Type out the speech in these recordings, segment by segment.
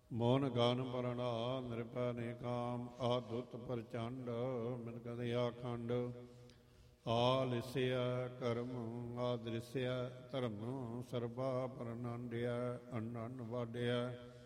ਮੋਹਨ ਗਾਨ ਪਰਣਾ ਨਿਰਭੈ ਨੇ ਕਾਮ ਆਦੁੱਤ ਪ੍ਰਚੰਡ ਮਿਨ ਕਦੇ ਆਖੰਡ ਆਲਿਸਿਆ ਕਰਮ ਆਦ੍ਰਿਸਿਆ ਧਰਮ ਸਰਬਾ ਪਰਨੰਡਿਆ ਅਨੰਨ ਵਾਡਿਆ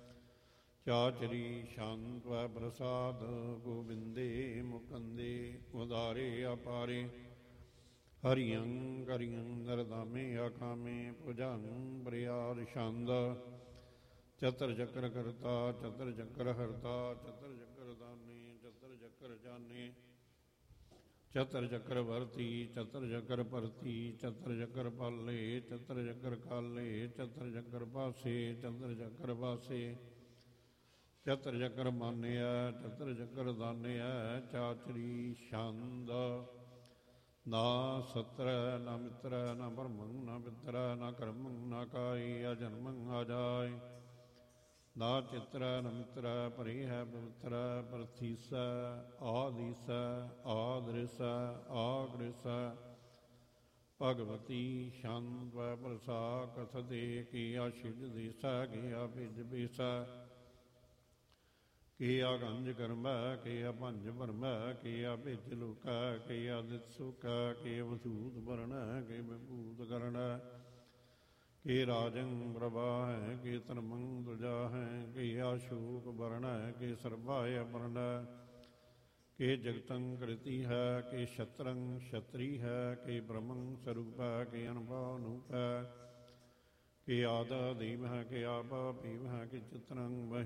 ਚਾਚਰੀ ਸ਼ੰਤ ਵੈ ਪ੍ਰਸਾਦ ਗੋਬਿੰਦੇ ਮੁਕੰਦੇ ਉਦਾਰੇ ਅਪਾਰੇ ਹਰਿਯੰ ਕਰਿਯੰ ਨਰਦਾਮੇ ਆਕਾਮੇ ਭੁਜੰ ਬਰਿਆਦ ਛੰਦ ਚਤਰ ਚੱਕਰ ਕਰਤਾ ਚਤਰ ਚੱਕਰ ਹਰਤਾ ਚਤਰ ਚੱਕਰ ਦਾਨੀ ਚਤਰ ਚੱਕਰ ਜਾਨੀ ਚਤਰ ਚੱਕਰ ਵਰਤੀ ਚਤਰ ਚੱਕਰ ਪਰਤੀ ਚਤਰ ਚੱਕਰ ਪਾਲੇ ਚਤਰ ਚੱਕਰ ਕਾਲੇ ਚਤਰ ਚੱਕਰ ਪਾਸੇ ਚਤਰ ਚੱਕਰ ਵਾਸੇ ਚਤਰ ਚੱਕਰ ਮਾਨਿਆ ਚਤਰ ਚੱਕਰ ਦਾਨਿਆ ਚਾਚਰੀ ਛੰਦ ਨਾ ਸਤਰ ਨਾ ਮਿੱਤਰ ਨਾ ਬਰਮੰ ਨਾ ਪਿੱਤਰ ਨਾ ਕਰਮੰ ਨਾ ਕਾਈ ਅਜਨਮੰ ਆ ਜਾਏ ਨਾ ਚਿਤਰ ਨ ਮਿੱਤਰ ਪਰਿ ਹੈ ਪਵਿੱਤਰ ਪ੍ਰਥੀਸ ਆਦੀਸ ਆਦ੍ਰਿਸ ਆਗ੍ਰਿਸ ਭਗਵਤੀ ਸ਼ੰਤ ਵੈ ਪ੍ਰਸਾ ਕਥ ਦੇ ਕੀ ਆਸ਼ਿਜ ਦੇਸਾ ਕੀ ਆ ਭਿਜ ਬੇਸਾ ਕੀ ਆ ਗੰਜ ਕਰਮੈ ਕੀ ਆ ਭੰਜ ਭਰਮੈ ਕੀ ਆ ਭਿਜ ਲੁਕੈ ਕੀ ਆ ਦਿਤ ਸੁਕੈ ਕੀ ਵਸੂਤ ਵਰਣੈ ਕੀ ਵਿਭੂਤ ਕਰਣੈ ਕਿ ਰਾਜੰ ਪ੍ਰਭਾ ਹੈ ਕਿ ਧਰਮੰ ਦੁਜਾ ਹੈ ਕਿ ਆਸ਼ੋਕ ਵਰਣ ਹੈ ਕਿ ਸਰਬਾਇ ਅਪਰਣ ਹੈ ਕਿ ਜਗਤੰ ਕ੍ਰਿਤੀ ਹੈ ਕਿ ਸ਼ਤਰੰ ਛਤਰੀ ਹੈ ਕਿ ਬ੍ਰਹਮੰ ਸਰੂਪ ਹੈ ਕਿ ਅਨੁਭਵ ਅਨੂਪ ਹੈ ਕਿ ਆਦਾ ਦੀਮ ਹੈ ਕਿ ਆਪਾ ਭੀਮ ਹੈ ਕਿ ਚਿਤਰੰ